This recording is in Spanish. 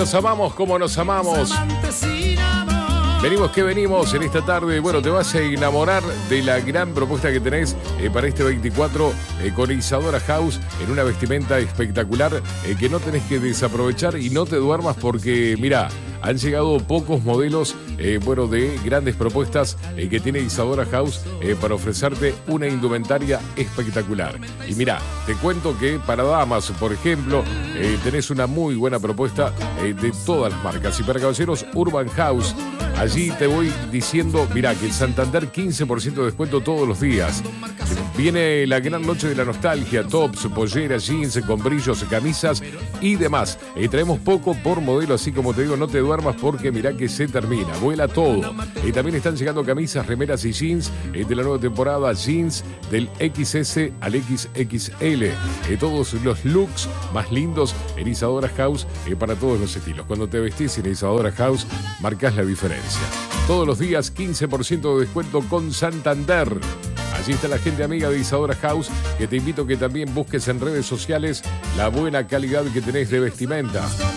Nos amamos como nos amamos. Venimos que venimos en esta tarde. Bueno, te vas a enamorar de la gran propuesta que tenés para este 24 con Isadora House en una vestimenta espectacular que no tenés que desaprovechar y no te duermas porque, mirá, han llegado pocos modelos, de grandes propuestas que tiene Isadora House para ofrecerte una indumentaria espectacular. Y mirá, te cuento que para damas, por ejemplo, tenés una muy buena propuesta de todas las marcas. Y para caballeros, Urban House. Allí te voy diciendo, mirá, que en Santander 15% de descuento todos los días. Viene la gran noche de la nostalgia, tops, polleras, jeans, con brillos, camisas y demás. Traemos poco por modelo, así como te digo, no te duermas porque mirá que se termina, vuela todo. También están llegando camisas, remeras y jeans de la nueva temporada, jeans del XS al XXL. Todos los looks más lindos en Isadora House para todos los estilos. Cuando te vestís en Isadora House, marcás la diferencia. Todos los días 15% de descuento con Santander. Allí está la gente amiga de Isadora House, que te invito a que también busques en redes sociales la buena calidad que tenés de vestimenta.